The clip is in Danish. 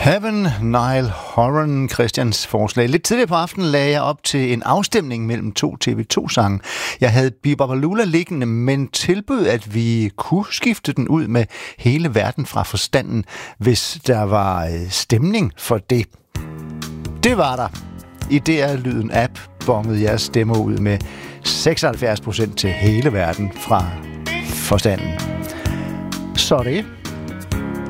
Heaven, Niall Horan, Christians forslag. Lidt tidligere på aftenen lagde jeg op til en afstemning mellem to TV2-sange. Jeg havde Bebopalula liggende, men tilbød, at vi kunne skifte den ud med Hele verden fra forstanden, hvis der var stemning for det. Det var der. I DR-lyden app bongede jeres stemmer ud med 76% til Hele verden fra forstanden. Så det